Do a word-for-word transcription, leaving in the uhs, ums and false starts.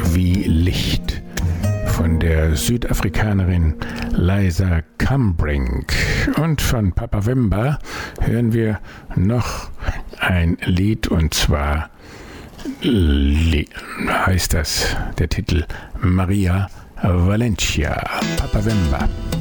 wie Licht von der Südafrikanerin Liza Cambrink. Und von Papa Wemba hören wir noch ein Lied, und zwar heißt das der Titel Maria Valencia. Papa Wemba.